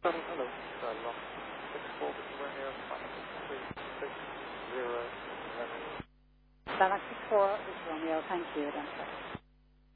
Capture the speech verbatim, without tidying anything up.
Um, hello, it's uh, Lock six four Romeo five three six zero eleven. Dallas six four is Romeo. Thank you. That's right.